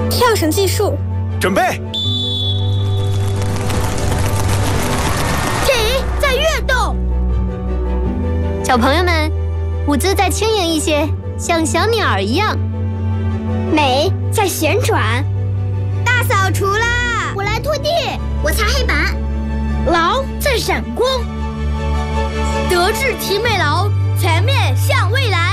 跳绳计数， 准备。 体在跃动。 小朋友们，舞姿再轻盈一些，像小鸟一样。 美在旋转， 大扫除啦！ 我来拖地，我擦黑板。 劳在闪光，德智体美劳，全面向未来。